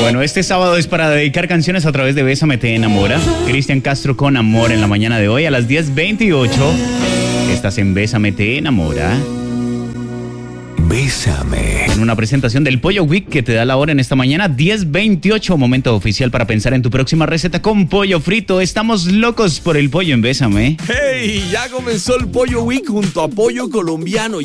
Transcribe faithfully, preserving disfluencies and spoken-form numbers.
Bueno, este sábado es para dedicar canciones a través de Bésame Te Enamora. Cristian Castro con Amor en la mañana de hoy a las diez veintiocho. Estás en Bésame Te Enamora. Bésame. En una presentación del Pollo Week que te da la hora en esta mañana, diez veintiocho, momento oficial para pensar en tu próxima receta con pollo frito. Estamos locos por el pollo en Bésame. ¡Hey! Ya comenzó el Pollo Week junto a Pollo Colombiano.